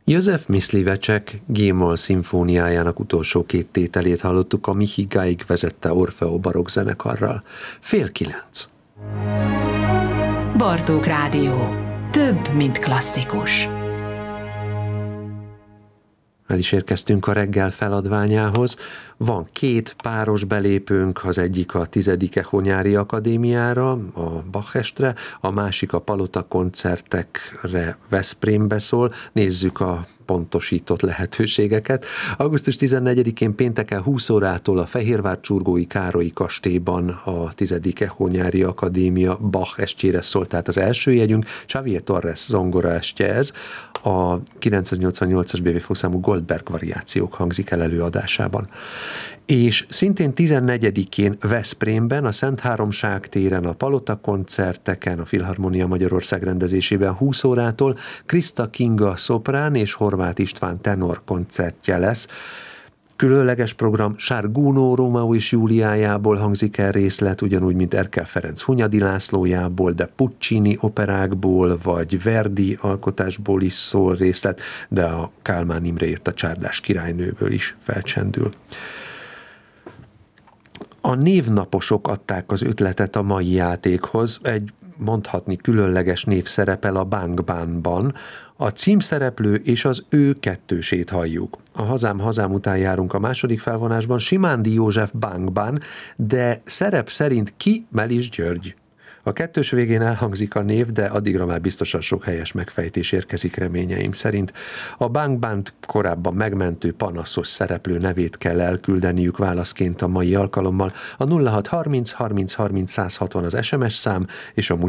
József Mysliveček G-moll szimfóniájának utolsó két tételét hallottuk a Michi Gaig vezette Orfeo barokk zenekarral. 8:30. Bartók Rádió. Több, mint klasszikus. El is érkeztünk a reggel feladványához. Van két páros belépőnk, az egyik a 10. Echo nyári akadémiára, a Bach-estre, a másik a Palota koncertekre Veszprémbe szól. Nézzük a pontosított lehetőségeket. Augusztus 14-én pénteken 20 órától a Fehérvárcsurgói Károlyi kastélyban a 10. Echo nyári akadémia Bach estjére szól, tehát az első jegyünk. Xavier Torres zongora estje ez. A 988-as BV fogszámú Goldberg variációk hangzik el előadásában. És szintén 14-én Veszprémben, a Szent Háromság téren, a Palota koncerteken, a Filharmonia Magyarország rendezésében 20 órától Krista Kinga szoprán és Horváth István tenor koncertje lesz. Különleges program, Sárgúnó Rómeó és Júliájából hangzik el részlet, ugyanúgy, mint Erkel Ferenc Hunyadi Lászlójából, de Puccini operákból, vagy Verdi alkotásból is szól részlet, de a Kálmán Imre írt a Csárdás királynőből is felcsendül. A névnaposok adták az ötletet a mai játékhoz, egy mondhatni különleges név szerepel a Bang Bangban. A címszereplő és az ő kettősét halljuk. A Hazám után járunk a második felvonásban, Simándi József Bangban, de szerep szerint ki Melis György? A kettős végén elhangzik a név, de addigra már biztosan sok helyes megfejtés érkezik reményeim szerint. A Bang Band korábban megmentő panaszos szereplő nevét kell elküldeniük válaszként a mai alkalommal. A 0630 30 30 160 az SMS szám, és a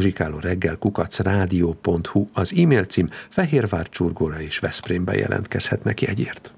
muzsikálóreggel@rádió.hu az e-mail cím. Fehérvárcsurgóra és Veszprémbe jelentkezhetnek jegyért.